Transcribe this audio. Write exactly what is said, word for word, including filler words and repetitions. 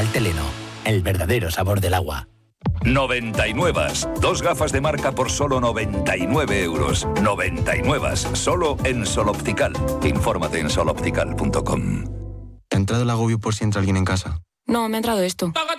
Optical Teleno, el verdadero sabor del agua. noventa y nueve. Dos gafas de marca por solo noventa y nueve euros. noventa y nueve. Solo en Sol Optical. Infórmate en sol optical punto com. ¿Te ha entrado el agobio por si entra alguien en casa? No, me ha entrado esto.